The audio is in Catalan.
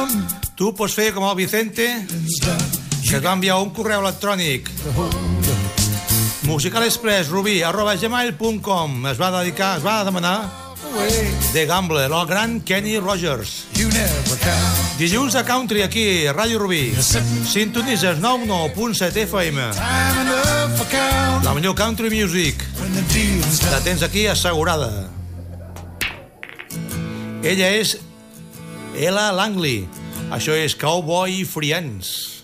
Tu pots fer com el Vicente, que et va enviar un correu electrònic musicalexpressrubí@gmail.com. Es va demanar The Gambler, el gran Kenny Rogers. Dilluns de country aquí, Ràdio Rubí. Sintonitzes 99.7 FM. La millor country music. La tens aquí assegurada. Ella és Ella Langley. Això és Cowboy Friends.